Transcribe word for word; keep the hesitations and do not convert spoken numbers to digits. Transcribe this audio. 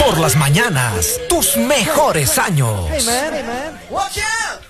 por las mañanas, tus mejores años. Hey man, hey man. Watch out!